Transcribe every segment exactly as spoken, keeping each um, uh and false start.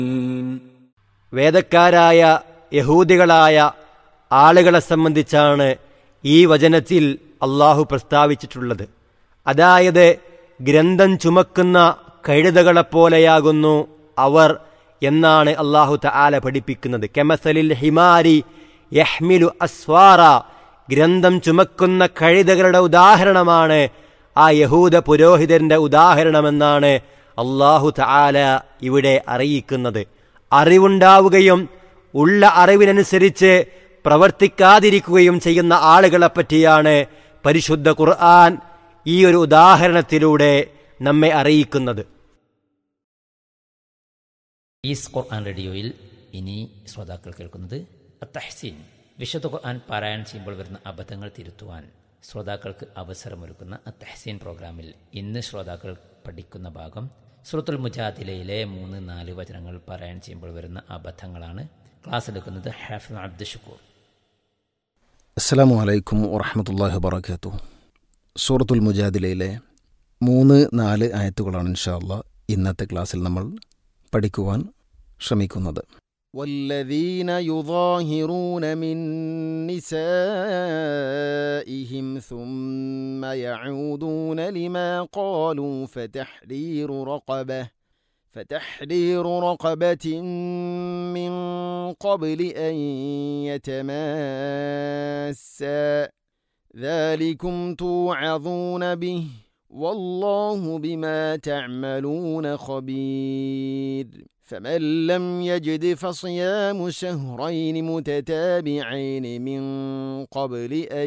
വേദക്കാരായ യഹൂദികളായ ആളുകളെ സംബന്ധിച്ചാണ് ഈ വചനത്തിൽ അള്ളാഹു പ്രസ്താവിച്ചിട്ടുള്ളത്. അതായത് ഗ്രന്ഥം ചുമക്കുന്ന കഴുതകളെപ്പോലെയാകുന്നു അവർ എന്നാണ് അള്ളാഹു തആല പഠിപ്പിക്കുന്നത്. കമസലിൽ ഹിമാരി യഹ്മിലു അസ്വാറ, ഗ്രന്ഥം ചുമക്കുന്ന കഴുതകളുടെ ഉദാഹരണമാണ് ആ യഹൂദ പുരോഹിതന്റെ ഉദാഹരണമെന്നാണ് അള്ളാഹു തആല ഇവിടെ അറിയിക്കുന്നത്. അറിവുണ്ടാവുകയും ഉള്ള അറിവിനനുസരിച്ച് പ്രവർത്തിക്കാതിരിക്കുകയും ചെയ്യുന്ന ആളുകളെ പറ്റിയാണ് പരിശുദ്ധ ഖുർആൻ ഈ ഒരു ഉദാഹരണത്തിലൂടെ നമ്മെ അറിയിക്കുന്നത്. ഈസ് ഖുർആൻ റേഡിയോയിൽ ഇനി ശ്രോതാക്കൾ കേൾക്കുന്നത് അത്തഹ്സീൻ. വിശുദ്ധ ഖുർആൻ പാരായണം ചെയ്യുമ്പോൾ വരുന്ന അബദ്ധങ്ങൾ തിരുത്തുവാൻ ശ്രോതാക്കൾക്ക് അവസരമൊരുക്കുന്ന അത്തഹ്സീൻ പ്രോഗ്രാമിൽ ഇന്ന് ശ്രോതാക്കൾ പഠിക്കുന്ന ഭാഗം സൂറത്തുൽ മുജാദിലയിലെ മൂന്ന് നാല് വചനങ്ങൾ പാരായണം ചെയ്യുമ്പോൾ വരുന്ന അബദ്ധങ്ങളാണ്. ക്ലാസ് എടുക്കുന്നത് ഹാഫിദ് അബ്ദുൽ ഷുക്കൂർ. അസ്സലാമു അലൈക്കും വറഹ്മത്തുള്ളാഹി വബറകാതുഹു. സൂറത്തുൽ മുജാദിലയിലെ മൂന്ന് നാല് ആയത്തുകളാണ് ഇൻഷാ അല്ലാഹ് ഇന്നത്തെ ക്ലാസ്സിൽ നമ്മൾ പഠിക്കുവാൻ ശ്രമിക്കുന്നത്. والذين يظاهرون من نسائهم ثم يعودون لما قالوا فتحرير رقبة فتحرير رقبة من قبل أن يتماسا ذلكم توعظون به والله بما تعملون خبير فمن لم يجد فصيام شهرين متتابعين من قبل أن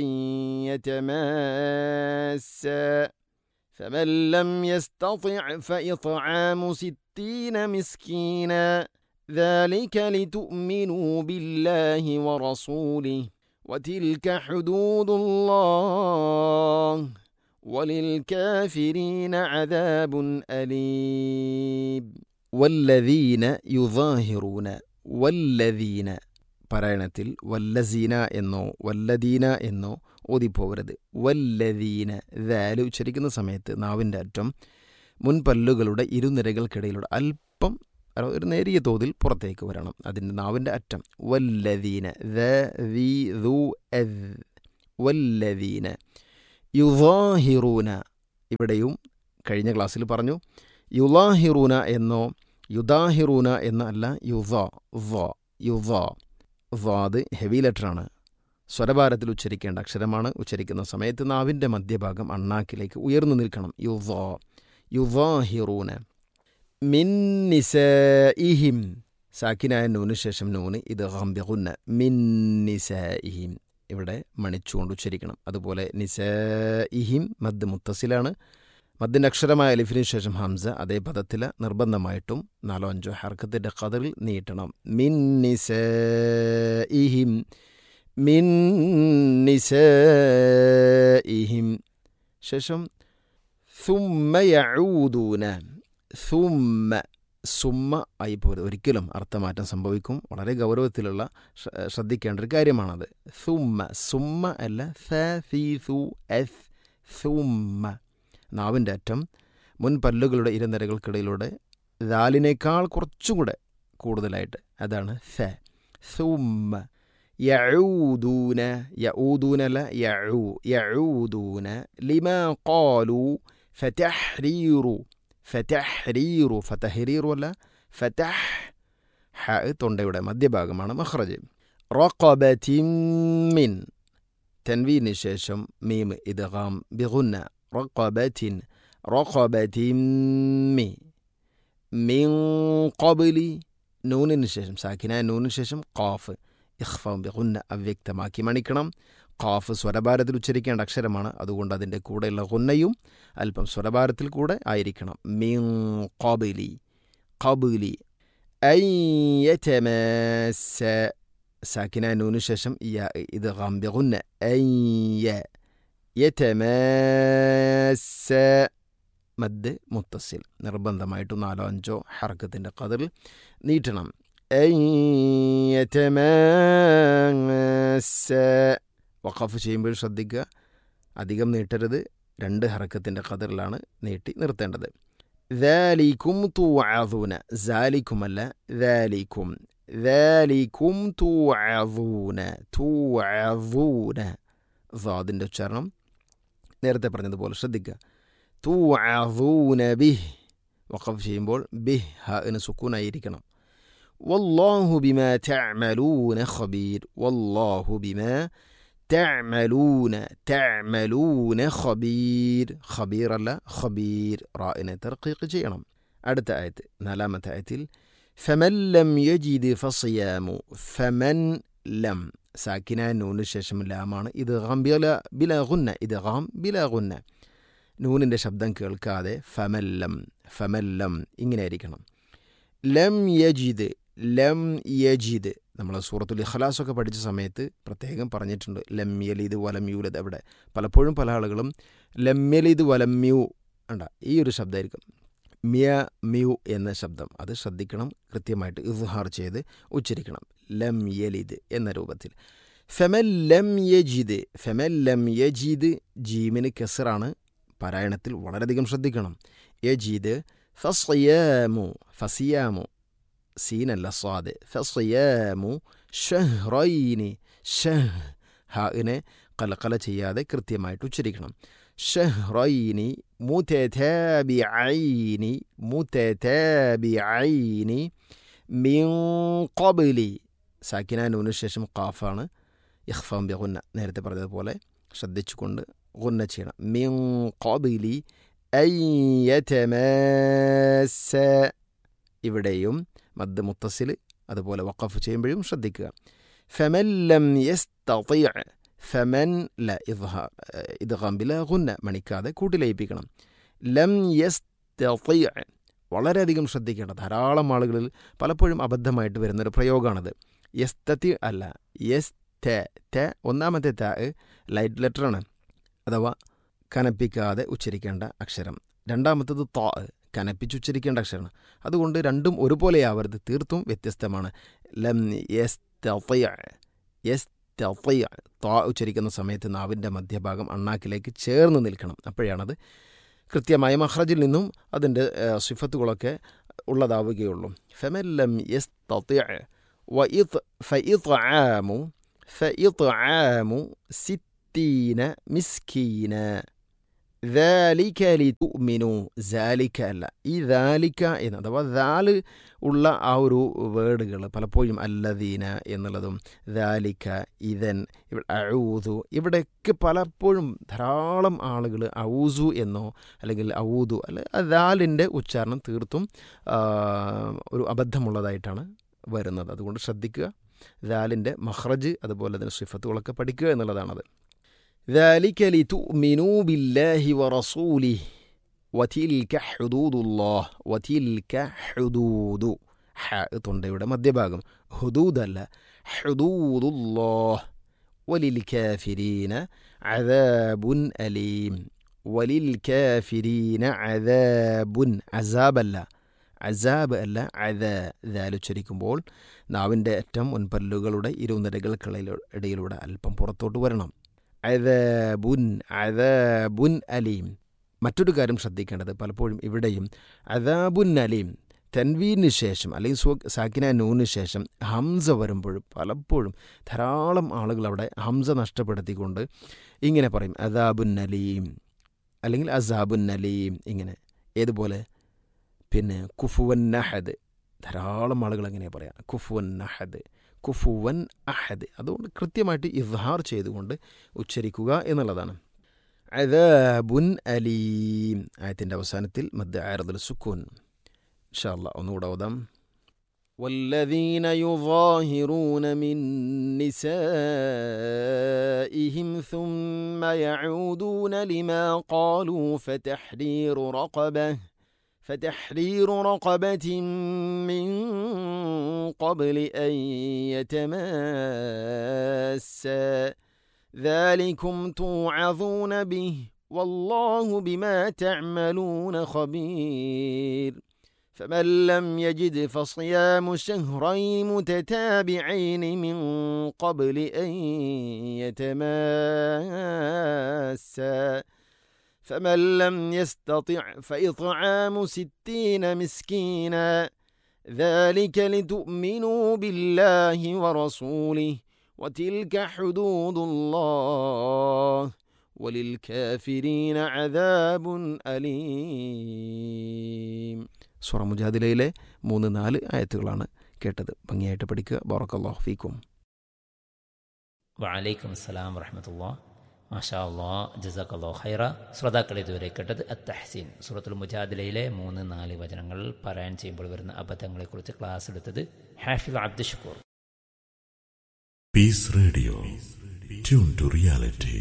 يتماسا فمن لم يستطع فإطعام ستين مسكينا ذلك لتؤمنوا بالله ورسوله وتلك حدود الله وللكافرين عذاب أليم. വല്ലദീന യുദാഹിറൂന, വല്ലദീന പാരായണത്തിൽ വല്ലസീന എന്നോ വല്ലദീന എന്നോ ഓതിപ്പോവരുത്. വല്ലദീന ദാല് ഉച്ചരിക്കുന്ന സമയത്ത് നാവിൻ്റെ അറ്റം മുൻപല്ലുകളുടെ ഇരുനിരകൾക്കിടയിലൂടെ അല്പം ഒരു നേരിയ തോതിൽ പുറത്തേക്ക് വരണം. അതിൻ്റെ നാവിൻ്റെ അറ്റം വല്ലദീന ദ ദി ദു അദ് വല്ലദീന യുദാഹിറൂന. ഇവിടെയും കഴിഞ്ഞ ക്ലാസ്സിൽ പറഞ്ഞു യുദാഹിറൂന എന്നോ യുദാഹിറൂന എന്നല്ല യുദാ വ യുദാ വാദ് ഹെവി ലെറ്ററാണ്. സ്വരഭാരത്തിൽ ഉച്ചരിക്കേണ്ട അക്ഷരമാണ്. ഉച്ചരിക്കുന്ന സമയത്ത് നാവിൻ്റെ മധ്യഭാഗം അണ്ണാക്കിലേക്ക് ഉയർന്നു നിൽക്കണം. യുദാ യുദാഹിറൂന മിൻ നിസാഇഹിം, സാക്കിനായ നൂന് ശേഷം നൂന് ഇത് ഗംബിഗുന്ന മിൻ നിസാഇഹിം ഇവിടെ മണിച്ചുകൊണ്ട് ഉച്ചരിക്കണം. അതുപോലെ നിസാഇഹിം മദ് മുത്തസിലാണ്. മദ്ദിൻ്റെ അക്ഷരമായ അലിഫിന് ശേഷം ഹംസ അതേ പദത്തിൽ നിർബന്ധമായിട്ടും നാലോ അഞ്ചോ ഹർക്കത്തിൻ്റെ ഖദറിൽ നീട്ടണം. മിൻ നിസാഇഹിം മിൻ നിസാഇഹിം ശേഷം സുമ്മ യഊദൂന സുമ്മ സുമ്മ ആയി പോരുത്. ഒരിക്കലും അർത്ഥമാറ്റം സംഭവിക്കും. വളരെ ഗൗരവത്തിലുള്ള ശ്രദ്ധിക്കേണ്ട ഒരു കാര്യമാണത്. സുമ്മ സുമ്മ അല്ല സ സി സു എസ് സുമ്മ. നാവിൻ്റെ അറ്റം മുൻപല്ലുകളുടെ ഇരുനിരകൾക്കിടയിലൂടെ ദാലിനേക്കാൾ കുറച്ചുകൂടെ കൂടുതലായിട്ട്, അതാണ് സ. സുമ്മ യഊദൂന യഊദൂനല്ല യഊ യഊദൂന ലിമാ ഖാലു ഫതഹ്രീറു ഫതഹ്രീറു ഫതഹ്രീറു അല്ല ഫതഹ് ഹ തൊണ്ടയുടെ മധ്യഭാഗമാണ് മഖ്റജ്. റഖബത്തിൻ മിൻ തൻവീന് ശേഷം മീം ഇദ്ഗാം ബിഗുന്ന റഖബത്തിൻ റഖബത്തിൻ മി മിൻ ഖബ്ലി നൂനിന് ശേഷം സാക്കിനായ നൂനിന് ശേഷം ഖാഫ് ഇഖ്ഫാം ബിഗുന്ന അവ്യക്തമാക്കി മണിക്കണം. ഖാഫ് സ്വരഭാരത്തിൽ ഉച്ചരിക്കേണ്ട അക്ഷരമാണ്. അതുകൊണ്ട് അതിൻ്റെ കൂടെയുള്ള ഗുന്നയും അല്പം സ്വരഭാരത്തിൽ കൂടെ ആയിരിക്കണം. മിൻ ഖബ്ലി ഖബ്ലി അൻ യതമസ്സ സാക്കിനായ നൂനിന് ശേഷം ഇദ്ഗാം ബിഗുന്ന അൻ യതമസ്സ മദ് മുത്തസിൽ നിർബന്ധമായിട്ടും നാലോ അഞ്ചോ ഹർക്കത്തിൻ്റെ ഖദറിൽ നീട്ടണം. വഖഫ് ചെയ്യുമ്പോൾ ശ്രദ്ധിക്കുക, അധികം നീട്ടരുത്. രണ്ട് ഹർക്കത്തിൻ്റെ ഖദറിലാണ് നീട്ടി നിർത്തേണ്ടത്. ذَلِكُمْ تُوعَظُونَ ذَلِكُمْ അല്ല ذَلِكُمْ ذَلِكُمْ تُوعَظُونَ تُوعَظُونَ ضادിൻ്റെ ഉച്ചാരണം നേരത്തെ പറഞ്ഞതുപോലെ ശ്രദ്ധിക്കുക. തൂഅഊന ബിഹ് വഖഫ് ചെയ്യുമ്പോൾ ബിഹ് ഹാഇന് സുക്കൂനായിരിക്കണം. വല്ലാഹു ബിമാ തഅമലൂന ഖബീർ വല്ലാഹു ബിമാ തഅമലൂന തഅമലൂന ഖബീർ ഖബീർ അല്ല ഖബീർ റാഇനെ തർഖീഖ് ചെയ്യണം. അടുത്ത ആയത്ത് നാലാമത്തെ ആയത്തിൽ ഫമൻ ലം യജിദ് ഫസിയാമു ഫമൻ ലം സാക്കിന നൂന് ശേഷം ലാമാണ് ഇദ്ഗാം ബില ബിലാ ഗുന്ന ഇദ്ഗാം ബിലാ ഗുന്ന നൂനിൻ്റെ ശബ്ദം കേൾക്കാതെ ഫമല്ലം ഫമല്ലം ഇങ്ങനെ ആയിരിക്കണം. ലം യജിദ് ലം യജിദ് നമ്മൾ സൂറത്തുൽ ഇഖ്ലാസൊക്കെ പഠിച്ച സമയത്ത് പ്രത്യേകം പറഞ്ഞിട്ടുണ്ട് ലം യലിദ് വലം യൂലദ്. അവിടെ പലപ്പോഴും പല ആളുകളും ലം യലിദ് വലം മ്യൂ ഉണ്ട ഈ ഒരു ശബ്ദമായിരിക്കും മിയ മ്യൂ എന്ന ശബ്ദം. അത് ശ്രദ്ധിക്കണം, കൃത്യമായിട്ട് ഇസ്ഹാർ ചെയ്ത് ഉച്ചരിക്കണം. ലം യലിദ് എന്ന രൂപത്തിൽ. ഫെമൽ ലം യജിദ് ഫെമൽ ലം യജിദ് ജീമിന് കെസറാണ്. പാരായണത്തിൽ വളരെയധികം ശ്രദ്ധിക്കണം. യജിദ് ഫസിയാമു ഫസിയാമു സീനല്ല സ്വാദ് ഫസിയാമു ഷഹ്റൈനി ഷഹ് ഹാഇനെ കലക്കല ചെയ്യാതെ കൃത്യമായിട്ട് ഉച്ചരിക്കണം. ഷഹ്റൈനി മുതതാബിഐനി മുതതാബിഐനി മിൻ ഖബ്ലി സാക്കിന നൂന് ശേഷം ഖാഫാണ് ഇഖ്ഫാം ബി ഗുന്ന. നേരത്തെ പറഞ്ഞതുപോലെ ശ്രദ്ധിച്ചുകൊണ്ട് ഗുന്ന ചെയ്യണം. മിൻ ഖബ്ലി അൻ യതമാസ്സ ഇവിടെയും മദ് മുത്തസിൽ അതുപോലെ വഖഫ് ചെയ്യുമ്പോഴും ശ്രദ്ധിക്കുക. ഫമൻ ലം യസ്തതിഅ ഫമൻ ല ഇദ്ഹാർ ഇദ്ഗാം ബിലാ ഗുന്ന മണിക്കാതെ കൂട്ടിലയിപ്പിക്കണം. ലം യസ്തതിഅ വളരെയധികം ശ്രദ്ധിക്കേണ്ട ധാരാളം ആളുകളിൽ പലപ്പോഴും അബദ്ധമായിട്ട് വരുന്നൊരു പ്രയോഗമാണത്. യസ്തതി അല്ല യസ് ത ത ഒന്നാമത്തെ ത ലൈറ്റ് ലെറ്ററാണ്, അഥവാ കനപ്പിക്കാതെ ഉച്ചരിക്കേണ്ട അക്ഷരം. രണ്ടാമത്തത് ത കനപ്പിച്ചുച്ചരിക്കേണ്ട അക്ഷരമാണ്. അതുകൊണ്ട് രണ്ടും ഒരുപോലെയാവരുത്, തീർത്തും വ്യത്യസ്തമാണ്. ലം യസ്തതിഅ യസ്തതിഅ ത ഉച്ചരിക്കുന്ന സമയത്ത് നാവിൻ്റെ മധ്യഭാഗം അണ്ണാക്കിലേക്ക് ചേർന്ന് നിൽക്കണം. അപ്പോഴാണത് കൃത്യമായ മഖ്റജിൽ നിന്നും അതിൻ്റെ സിഫത്തുകളൊക്കെ ഉള്ളതാവുകയുള്ളൂ. ഫമൻ ലം യസ്തതിഅ വഇത് ഫഇത്ആമു ഫഇത്ആമു സിത്തീന മിസ്കീന ذَلِكَ لِتُؤْمِنُوا ذَلِكَ അല്ല ഈ ذَلِكَ എന്ന് അഥവാ ദാല് ഉള്ള ആ ഒരു വേർഡുകൾ പലപ്പോഴും അല്ലദീന എന്നുള്ളതും ذَلِكَ ഇതൻ അഊദു ഇവിടെയൊക്കെ പലപ്പോഴും ധാരാളം ആളുകൾ ഔസു എന്നോ അല്ലെങ്കിൽ ഔദു അല്ലെ ദാലിൻ്റെ ഉച്ചാരണം തീർത്തും ഒരു അബദ്ധമുള്ളതായിട്ടാണ് വരുന്നത്. അതുകൊണ്ട് ശ്രദ്ധിക്കുക. ദാലിൻ്റെ മഖ്റജ് അതുപോലെ തന്നെ സിഫത്തുകളൊക്കെ പഠിക്കുക എന്നുള്ളതാണത്. ذَلِكَ لِتُؤْمِنُوا بِاللَّهِ وَرَسُولِهِ وَتِلْكَ حُدُودُ اللَّهِ وَتِلْكَ حُدُودُ ഹ തൊണ്ടയുടെ മധ്യഭാഗം ഹുദൂദ് അല്ല ഹുദൂദു اللَّهِ وَلِلْكَافِرِينَ عَذَابٌ أَلِيمٌ وَلِلْكَافِرِينَ عَذَابٌ അസാബ് അല്ല അസാബ് അല്ല അദ ദാല് ഉച്ചരിക്കുമ്പോൾ നാവിൻ്റെ അറ്റം മുൻപല്ലുകളുടെ ഇരുനിരകൾക്കിടയിലൂടെ അല്പം പുറത്തോട്ട് വരണം. അദാബുൻ അദാബുൻ അലീം. മറ്റൊരു കാര്യം ശ്രദ്ധിക്കേണ്ടത് പലപ്പോഴും ഇവിടെയും അദാബുൻ അലീം തൻവീന് ശേഷം അല്ലെങ്കിൽ സ്വ സാക്കിന നൂന് ശേഷം ഹംസ വരുമ്പോഴും പലപ്പോഴും ധാരാളം ആളുകൾ അവിടെ ഹംസ നഷ്ടപ്പെടുത്തിക്കൊണ്ട് ഇങ്ങനെ പറയും അദാബുൻ അലീം അല്ലെങ്കിൽ അസാബുൻ അലീം ഇങ്ങനെ. ഏതുപോലെ പിന്നെ കുഫുവൻ അഹദ് ധാരാളം ആളുകൾ എങ്ങനെ പറയാം കുഫുവൻ അഹദ് കുഫുവൻ അഹദ്. അതുകൊണ്ട് കൃത്യമായിട്ട് ഇസ്ഹാർ ചെയ്തുകൊണ്ട് ഉച്ചരിക്കുക എന്നുള്ളതാണ്. അദാബുൻ അലീം ആയത്തിൻ്റെ അവസാനത്തിൽ മദ് ആറദുൽ സുക്കൂൻ. ഇൻഷാ അല്ലാഹ് ഒന്നുകൂടെ ഓതാം. والذين يظاهرون من نسائهم ثم يعودون لما قالوا فتحرير رقبة فتحرير رقبة من قبل أن يتماسا ذلكم توعظون به والله بما تعملون خبير فمن لم يجد فصيام شهرين متتابعين من قبل أن يتماسا فمن لم يستطع فإطعام ستين مسكينا ذلك لتؤمنوا بالله ورسوله وتلك حدود الله وللكافرين عذاب أليم. സൂറ മുജാദിലയിലെ മൂന്ന് നാല് ആയത്തുകളാണ് കേട്ടത്. ഭംഗിയായിട്ട് പഠിക്കുക. ബറക്കല്ലാഹു ഫീക്കും. വഅലൈക്കും അസ്സലാം വറഹ്മത്തുള്ളാഹി. മാഷാ അല്ലാഹ്, ജസാക്കല്ലാഹു ഖൈറ. ശ്രോതാക്കൾ ഇതുവരെ കേട്ടത് അത്തഹ്സീൻ സൂറത്തുൽ മുജാദിലയിലെ മൂന്ന് നാല് വചനങ്ങൾ പാരായണം ചെയ്യുമ്പോൾ വരുന്ന അബദ്ധങ്ങളെക്കുറിച്ച് ക്ലാസ് എടുത്തത് ഹാഫിദ് Abdul Shukkur. Piece radio, tune to reality.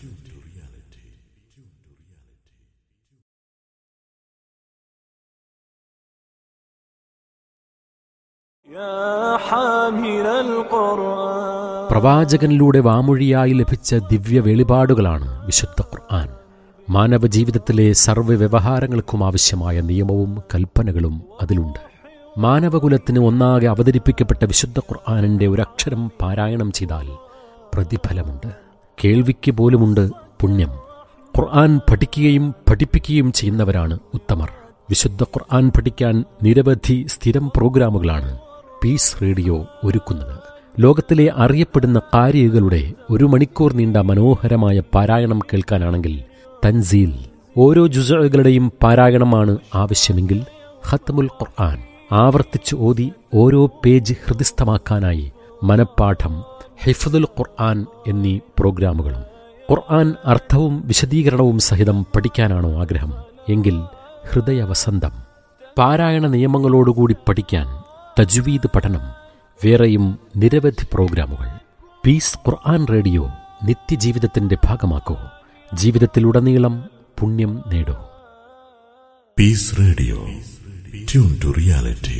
പ്രവാചകനിലൂടെ വാമൊഴിയായി ലഭിച്ച ദിവ്യ വെളിപാടുകളാണ് വിശുദ്ധ ഖുർആൻ. മാനവ ജീവിതത്തിലെ സർവ്വ വ്യവഹാരങ്ങൾക്കും ആവശ്യമായ നിയമവും കൽപ്പനകളും അതിലുണ്ട്. മാനവകുലത്തിന് ഒന്നാകെ അവതരിപ്പിക്കപ്പെട്ട വിശുദ്ധ ഖുർആനിന്റെ ഒരക്ഷരം പാരായണം ചെയ്താൽ പ്രതിഫലമുണ്ട്. കേൾവിക്ക് പോലുമുണ്ട് പുണ്യം. ഖുർആൻ പഠിക്കുകയും പഠിപ്പിക്കുകയും ചെയ്യുന്നവരാണ് ഉത്തമർ. വിശുദ്ധ ഖുർആൻ പഠിക്കാൻ നിരവധി സ്ഥിരം പ്രോഗ്രാമുകളാണ് പീസ് റേഡിയോ ഒരുക്കുന്നത്. ലോകത്തിലെ അറിയപ്പെടുന്ന ഖാരികളുടെ ഒരു മണിക്കൂർ നീണ്ട മനോഹരമായ പാരായണം കേൾക്കാനാണെങ്കിൽ തൻസീൽ, ഓരോ ജുസ്ഉകളുടെയും പാരായണമാണ് ആവശ്യമെങ്കിൽ ഖത്മുൽ ഖുർആൻ, ആവർത്തിച്ച് ഓതി ഓരോ പേജ് ഹൃദിസ്ഥമാക്കാനായി മനപ്പാഠം, ഹിഫ്ദുൽ ഖുർആൻ എന്നീ പ്രോഗ്രാമുകളും. ഖുർആൻ അർത്ഥവും വിശദീകരണവും സഹിതം പഠിക്കാനാണോ ആഗ്രഹം? എങ്കിൽ ഹൃദയവസന്തം, പാരായണ നിയമങ്ങളോടുകൂടി പഠിക്കാൻ തജ്വീദ് പഠനം, വേറെയും നിരവധി പ്രോഗ്രാമുകൾ. പീസ് ഖുർആൻ റേഡിയോ നിത്യജീവിതത്തിന്റെ ഭാഗമാക്കൂ. ജീവിതത്തിലുടനീളം പുണ്യം നേടൂ. Piece radio, tune to reality.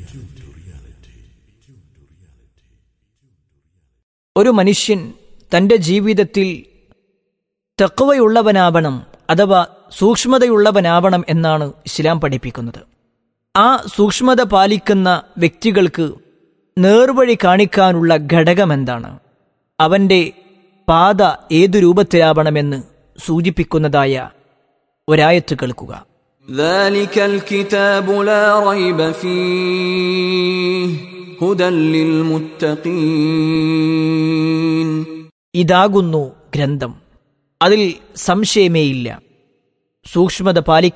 ഒരു മനുഷ്യൻ തൻ്റെ ജീവിതത്തിൽ തഖ്വയുള്ളവനാവണം അഥവാ സൂക്ഷ്മതയുള്ളവനാവണം എന്നാണ് ഇസ്ലാം പഠിപ്പിക്കുന്നത്. ആ സൂക്ഷ്മത പാലിക്കുന്ന വ്യക്തികൾക്ക് നേർവഴി കാണിക്കാനുള്ള ഘടകമെന്താണ്? അവൻ്റെ പാത ഏതു രൂപത്തിലാവണമെന്ന് സൂചിപ്പിക്കുന്നതായ ഒരായത്ത് കേൾക്കുക. ذلك الكتاب لا ريب فيه هدى للمتقين. ഇതാകുന്നു ഗ്രന്ഥം, അതിൽ സംശയമേയില്ല. സൂക്ഷ്മത പാലിക്ക